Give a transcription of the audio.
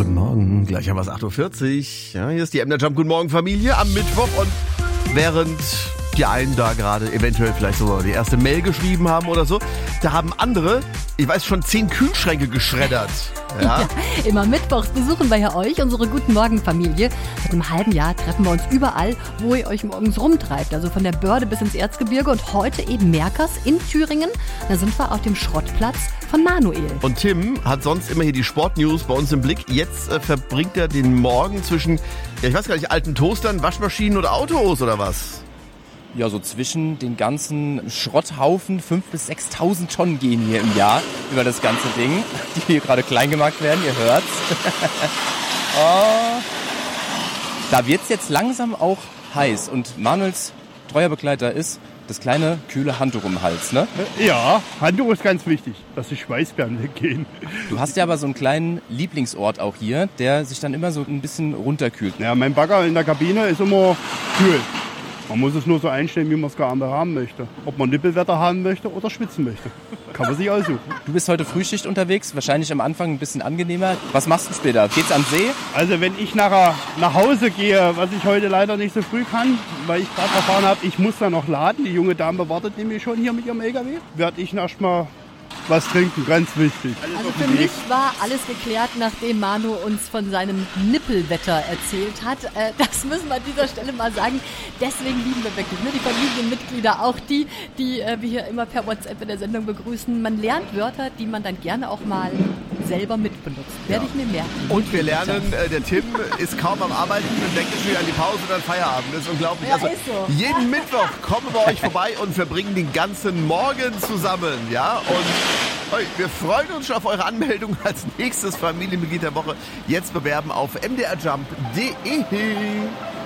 Guten Morgen, gleich haben wir es 8.40 Uhr. Ja, hier ist die MDR Jump Guten Morgen Familie am Mittwoch und während die einen da gerade eventuell vielleicht sogar die erste Mail geschrieben haben oder so, da haben andere, ich weiß schon, 10 Kühlschränke geschreddert. Ja? Ja, immer mittwochs besuchen wir ja euch, unsere Guten Morgen Familie. Seit einem halben Jahr treffen wir uns überall, wo ihr euch morgens rumtreibt. Also von der Börde bis ins Erzgebirge und heute eben Merkers in Thüringen. Da sind wir auf dem Schrottplatz von Manuel. Und Tim hat sonst immer hier die Sportnews bei uns im Blick. Jetzt verbringt er den Morgen zwischen, ja ich weiß gar nicht, alten Toastern, Waschmaschinen oder Autos oder was? Ja, so zwischen den ganzen Schrotthaufen 5.000 bis 6.000 Tonnen gehen hier im Jahr über das ganze Ding, die hier gerade klein gemacht werden, ihr hört's. Oh. Da wird's jetzt langsam auch heiß und Manuels treuer Begleiter ist das kleine, kühle Handtuch um den Hals, ne? Ja, Handtuch ist ganz wichtig, dass die Schweißperlen weggehen. Du hast ja aber so einen kleinen Lieblingsort auch hier, der sich dann immer so ein bisschen runterkühlt. Ja, mein Bagger in der Kabine ist immer kühl. Man muss es nur so einstellen, wie man es gerne haben möchte. Ob man Nippelwetter haben möchte oder schwitzen möchte. Kann man sich aussuchen. Du bist heute Frühschicht unterwegs, wahrscheinlich am Anfang ein bisschen angenehmer. Was machst du später? Geht's an den See? Also wenn ich nachher nach Hause gehe, was ich heute leider nicht so früh kann, weil ich gerade erfahren habe, ich muss da noch laden. Die junge Dame wartet nämlich schon hier mit ihrem LKW. Werde ich erstmal was trinken, ganz wichtig. Also für mich war alles geklärt, nachdem Manu uns von seinem Nippelwetter erzählt hat. Das müssen wir an dieser Stelle mal sagen. Deswegen lieben wir wirklich die Familienmitglieder, auch die wir hier immer per WhatsApp in der Sendung begrüßen. Man lernt Wörter, die man dann gerne auch mal selber mitbenutzt. Werde ich mir merken. Und wir lernen, der Tim ist kaum am Arbeiten und denkt schon an die Pause und an Feierabend. Das ist unglaublich. Ja, Also, ist so. jeden Mittwoch kommen wir euch vorbei und verbringen den ganzen Morgen zusammen. Ja? Und wir freuen uns schon auf eure Anmeldung als nächstes Familienmitglied der Woche. Jetzt bewerben auf mdrjump.de.